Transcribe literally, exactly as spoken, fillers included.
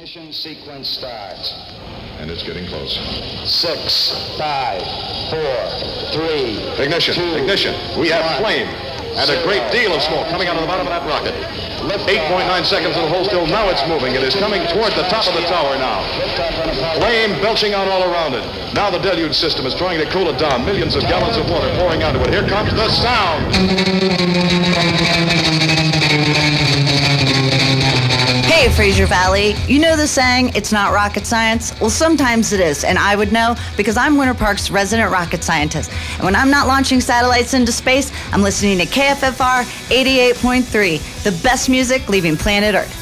Ignition sequence starts. And it's getting close. Six, five, four, three, Ignition, two, ignition. We have one, flame and a great zero. deal of smoke coming out of the bottom of that rocket. eight point nine seconds of the hold still. Now it's moving. It is coming toward the top of the tower now. Flame belching out all around it. Now the deluge system is trying to cool it down. Millions of gallons of water pouring onto it. Here comes the sound. Hey, Fraser Valley. You know the saying, it's not rocket science? Well, sometimes it is, and I would know because I'm Winter Park's resident rocket scientist. And when I'm not launching satellites into space, I'm listening to K F F R eighty-eight point three, the best music leaving planet Earth.